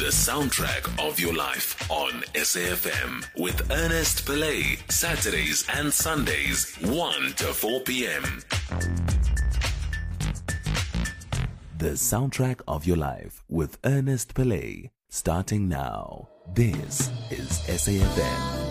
The soundtrack of your life on SAFM with Ernest Pillay, Saturdays and Sundays, 1 to 4 p.m. The soundtrack of your life with Ernest Pillay, starting now. This is SAFM.